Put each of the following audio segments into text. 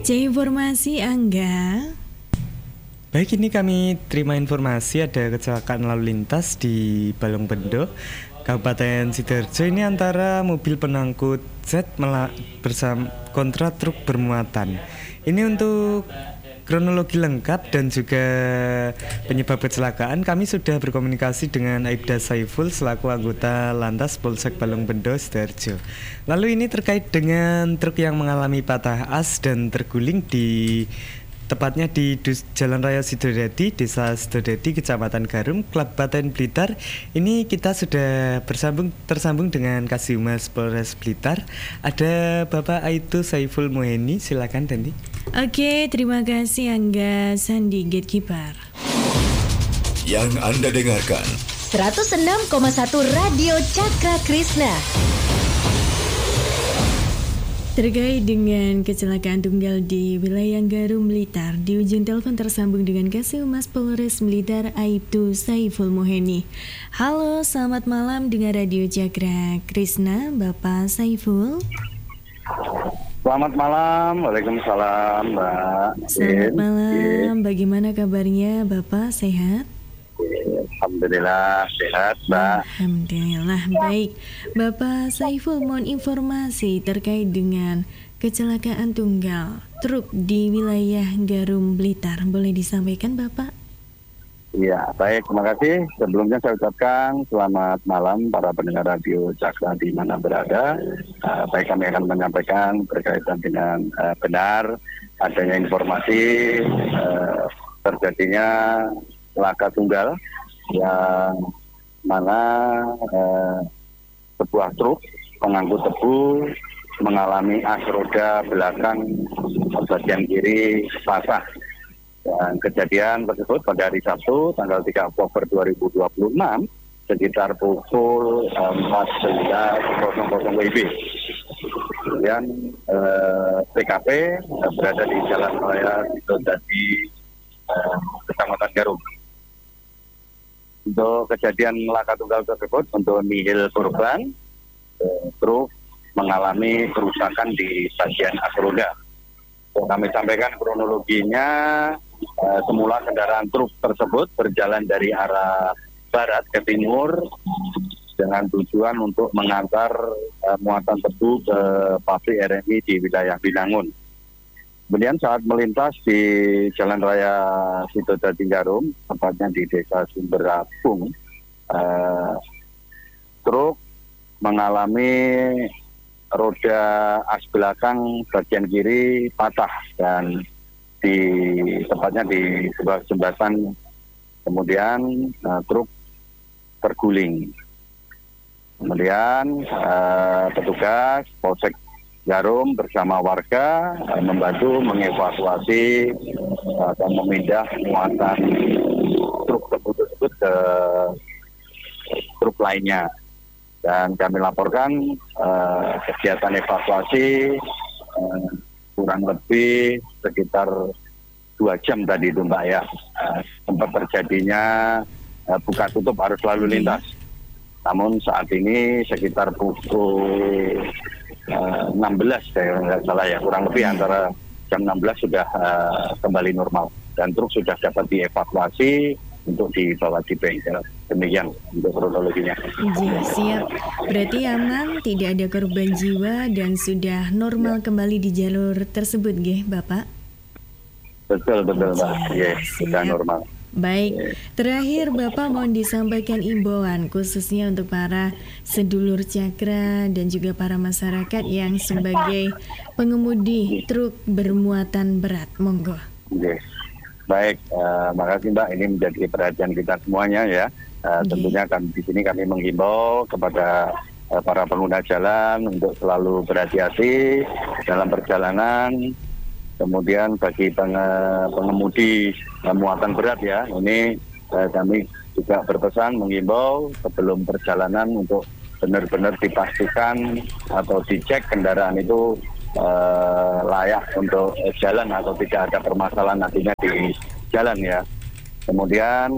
C informasi Angga. Baik, ini kami terima informasi ada kecelakaan lalu lintas di Balongbendo, Kabupaten Sidoarjo. Ini antara mobil pengangkut Z bersama kontra truk bermuatan. Ini untuk kronologi lengkap dan juga penyebab kecelakaan kami sudah berkomunikasi dengan Aibda Saiful selaku anggota Lantas Polsek Balongbendo Sidoarjo. Lalu ini terkait dengan truk yang mengalami patah as dan terguling tepatnya di Jalan Raya Sidodadi, Desa Sidodadi, Kecamatan Garum, Kabupaten Blitar. Ini kita sudah tersambung dengan Kasihumas Polres Blitar. Ada Bapak Aibda Saiful Moheni, silakan Dandi. Oke, terima kasih Angga Sandi Gatekeeper. Yang Anda dengarkan 106,1 Radio Cakra Krishna. Terkait dengan kecelakaan tunggal di wilayah Garum Blitar, di ujung telepon tersambung dengan Kasihumas Polres Blitar Aibda Saiful Moheni. Halo, selamat malam dengan Radio Cakra Krishna, Bapak Saiful. Selamat malam, waalaikumsalam Mbak. Selamat malam, bagaimana kabarnya Bapak, sehat? Alhamdulillah sehat Mbak. Alhamdulillah baik. Bapak Saiful, mohon informasi terkait dengan kecelakaan tunggal truk di wilayah Garum Blitar. Boleh disampaikan Bapak? Ya baik, terima kasih. Sebelumnya saya ucapkan selamat malam para pendengar Radio Cakra di mana berada. Baik, kami akan menyampaikan berkaitan dengan benar adanya informasi terjadinya laka tunggal yang mana sebuah truk pengangkut tebu mengalami as roda belakang bagian kiri patah. Dan kejadian tersebut pada hari Sabtu tanggal 3 Oktober 2026 sekitar pukul 14.00 WIB. Kemudian TKP berada di Jalan Raya Sidodadi, Kecamatan Garum. Untuk kejadian laka tunggal tersebut, untuk nihil korban, truk mengalami kerusakan di bagian as roda. Kami sampaikan kronologinya, semula kendaraan truk tersebut berjalan dari arah barat ke timur dengan tujuan untuk mengantar muatan tebu ke pabrik RMI di wilayah Binangun. Kemudian saat melintas di Jalan Raya Sidodadi Garum, tepatnya di Desa Sumberapung, truk mengalami roda as belakang bagian kiri patah dan tepatnya di sebuah jembatan. Kemudian truk terguling. Kemudian petugas Polsek Garum bersama warga membantu mengevakuasi atau memindah muatan truk tersebut ke truk lainnya. Dan kami laporkan kegiatan evakuasi kurang lebih sekitar 2 jam tadi itu Mbak ya. Sempat terjadinya buka tutup arus lalu lintas. Namun saat ini sekitar pukul 16 saya nggak salah ya, kurang lebih antara jam 16 sudah kembali normal dan truk sudah dapat dievakuasi untuk dibawa di bengkel. Demikian untuk kronologinya. Ya, siap. Berarti aman, tidak ada korban jiwa dan sudah normal kembali di jalur tersebut, nggih, Bapak? Betul Mbak. Ya, sudah normal. Baik, terakhir Bapak mohon disampaikan imbauan khususnya untuk para sedulur Cakra dan juga para masyarakat yang sebagai pengemudi truk bermuatan berat. Monggo. Yes. Baik, makasih Mbak. Ini menjadi perhatian kita semuanya ya. Tentunya di sini kami menghimbau kepada para pengguna jalan untuk selalu berhati-hati dalam perjalanan. Kemudian bagi pengemudi muatan berat ya, ini kami juga berpesan menghimbau sebelum perjalanan untuk benar-benar dipastikan atau dicek kendaraan itu layak untuk jalan atau tidak ada permasalahan nantinya di jalan ya. Kemudian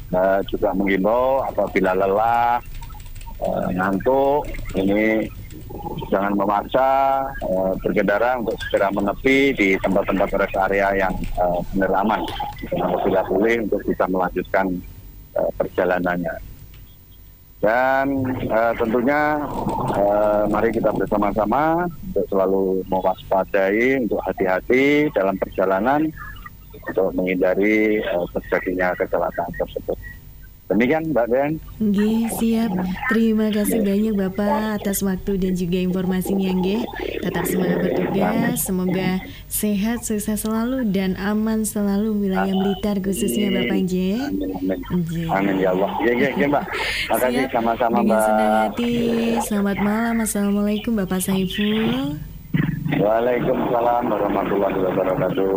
juga menghimbau apabila lelah, ngantuk, ini jangan memaksa berkendara untuk segera menepi di tempat-tempat rest area yang benar aman. Apabila boleh untuk bisa melanjutkan perjalanannya. Dan tentunya mari kita bersama-sama untuk selalu mewaspadai, untuk hati-hati dalam perjalanan untuk menghindari terjadinya kecelakaan tersebut. Demikian Mbak Den. Nggih, siap. Terima kasih banyak Bapak atas waktu dan juga informasinya nggih. Tetap semangat bertugas, semoga sehat, sukses selalu dan aman selalu wilayah Blitar khususnya Bapak nggih. Amin ya Allah. Iya Mbak. Makasih sama-sama Mbak. Dengan senang hati. Selamat malam. Assalamualaikum Bapak Saiful. Waalaikumsalam warahmatullahi wabarakatuh.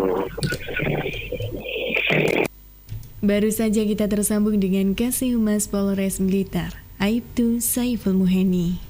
Baru saja kita tersambung dengan Kasih Humas Polres Blitar, Aibtu Saiful Muheni.